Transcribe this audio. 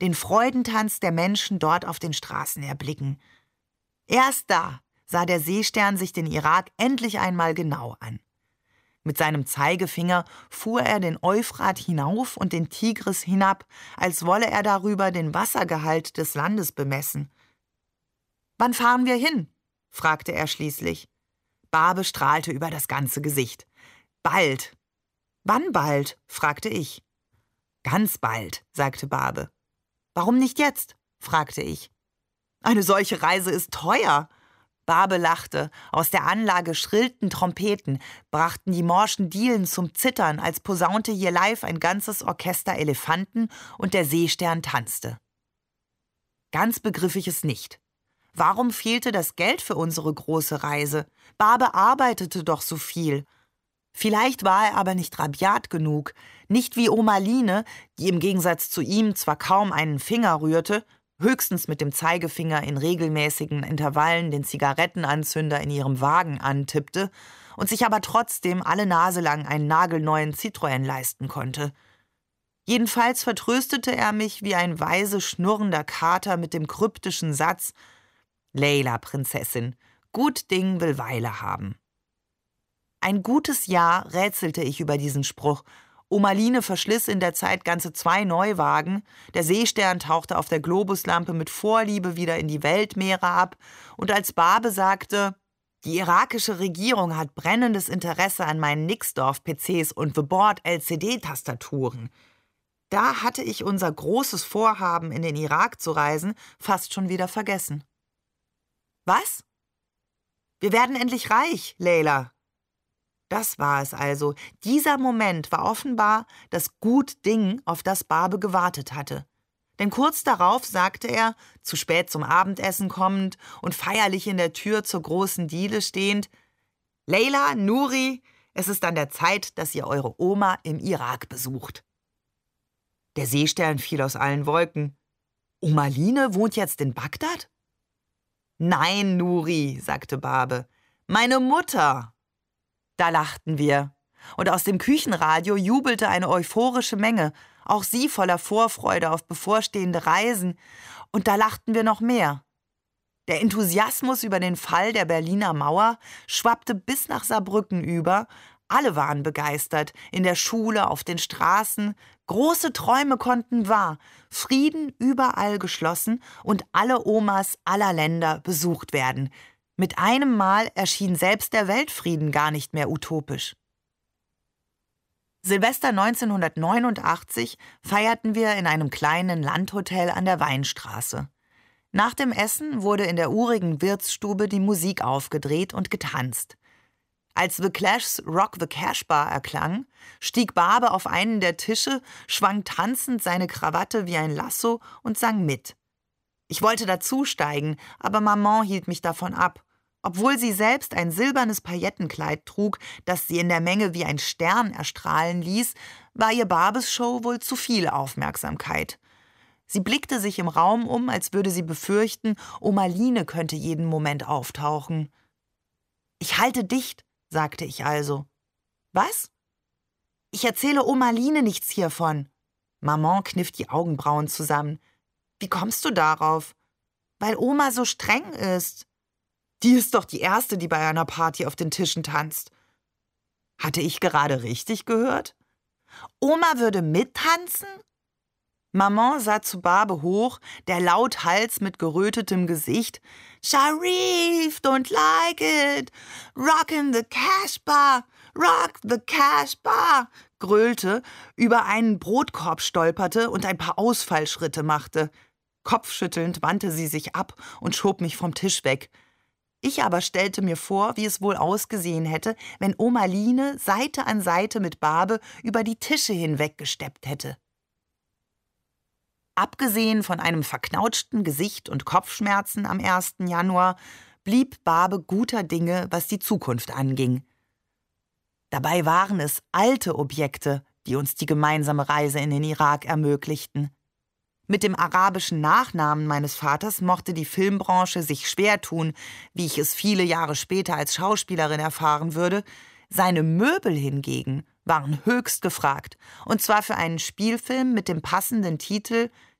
den Freudentanz der Menschen dort auf den Straßen erblicken. Erst da sah der Seestern sich den Irak endlich einmal genau an. Mit seinem Zeigefinger fuhr er den Euphrat hinauf und den Tigris hinab, als wolle er darüber den Wassergehalt des Landes bemessen. »Wann fahren wir hin?« fragte er schließlich. Barbe strahlte über das ganze Gesicht. »Bald.« »Wann bald?« fragte ich. »Ganz bald«, sagte Barbe. »Warum nicht jetzt?« fragte ich. »Eine solche Reise ist teuer.« Barbe lachte, aus der Anlage schrillten Trompeten, brachten die morschen Dielen zum Zittern, als posaunte hier live ein ganzes Orchester Elefanten und der Seestern tanzte. Ganz begriff ich es nicht. Warum fehlte das Geld für unsere große Reise? Barbe arbeitete doch so viel. Vielleicht war er aber nicht rabiat genug, nicht wie Oma Line, die im Gegensatz zu ihm zwar kaum einen Finger rührte, höchstens mit dem Zeigefinger in regelmäßigen Intervallen den Zigarettenanzünder in ihrem Wagen antippte und sich aber trotzdem alle Nase lang einen nagelneuen Citroën leisten konnte. Jedenfalls vertröstete er mich wie ein weise schnurrender Kater mit dem kryptischen Satz: »Leila, Prinzessin, gut Ding will Weile haben.« Ein gutes Jahr rätselte ich über diesen Spruch. Oma Line verschliss in der Zeit ganze 2 Neuwagen, der Seestern tauchte auf der Globuslampe mit Vorliebe wieder in die Weltmeere ab, und als Barbe sagte, die irakische Regierung hat brennendes Interesse an meinen Nixdorf-PCs und The-Board-LCD-Tastaturen, da hatte ich unser großes Vorhaben, in den Irak zu reisen, fast schon wieder vergessen. »Was? Wir werden endlich reich, Leila.« Das war es also. Dieser Moment war offenbar das Gut-Ding, auf das Barbe gewartet hatte. Denn kurz darauf sagte er, zu spät zum Abendessen kommend und feierlich in der Tür zur großen Diele stehend: »Leila, Nuri, es ist an der Zeit, dass ihr eure Oma im Irak besucht.« Der Seestern fiel aus allen Wolken. »Oma Line wohnt jetzt in Bagdad?« »Nein, Nuri«, sagte Barbe, »meine Mutter.« Da lachten wir. Und aus dem Küchenradio jubelte eine euphorische Menge, auch sie voller Vorfreude auf bevorstehende Reisen. Und da lachten wir noch mehr. Der Enthusiasmus über den Fall der Berliner Mauer schwappte bis nach Saarbrücken über. Alle waren begeistert, in der Schule, auf den Straßen. Große Träume konnten wahr, Frieden überall geschlossen und alle Omas aller Länder besucht werden. Mit einem Mal erschien selbst der Weltfrieden gar nicht mehr utopisch. Silvester 1989 feierten wir in einem kleinen Landhotel an der Weinstraße. Nach dem Essen wurde in der urigen Wirtsstube die Musik aufgedreht und getanzt. Als The Clash's Rock the Casbah erklang, stieg Barbe auf einen der Tische, schwang tanzend seine Krawatte wie ein Lasso und sang mit. Ich wollte dazusteigen, aber Maman hielt mich davon ab. Obwohl sie selbst ein silbernes Paillettenkleid trug, das sie in der Menge wie ein Stern erstrahlen ließ, war ihr Barbes Show wohl zu viel Aufmerksamkeit. Sie blickte sich im Raum um, als würde sie befürchten, Oma Line könnte jeden Moment auftauchen. »Ich halte dicht«, sagte ich also. »Was?« »Ich erzähle Oma Line nichts hiervon.« Maman kniff die Augenbrauen zusammen. »Wie kommst du darauf?« »Weil Oma so streng ist.« »Die ist doch die Erste, die bei einer Party auf den Tischen tanzt.« Hatte ich gerade richtig gehört? »Oma würde mittanzen?« Maman sah zu Barbe hoch, der Lauthals mit gerötetem Gesicht. »Sharif, don't like it! Rockin' the Casbah! Rock the Casbah!« gröhlte, über einen Brotkorb stolperte und ein paar Ausfallschritte machte. Kopfschüttelnd wandte sie sich ab und schob mich vom Tisch weg. Ich aber stellte mir vor, wie es wohl ausgesehen hätte, wenn Oma Line Seite an Seite mit Barbe über die Tische hinweg gesteppt hätte. Abgesehen von einem verknautschten Gesicht und Kopfschmerzen am 1. Januar blieb Barbe guter Dinge, was die Zukunft anging. Dabei waren es alte Objekte, die uns die gemeinsame Reise in den Irak ermöglichten. Mit dem arabischen Nachnamen meines Vaters mochte die Filmbranche sich schwer tun, wie ich es viele Jahre später als Schauspielerin erfahren würde. Seine Möbel hingegen waren höchst gefragt, und zwar für einen Spielfilm mit dem passenden Titel